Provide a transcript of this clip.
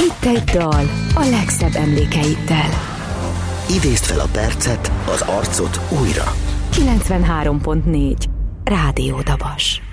Itt egy dal a legszebb emlékeiddel. Idézd fel a percet, az arcot újra. 93.4 Rádió Dabas.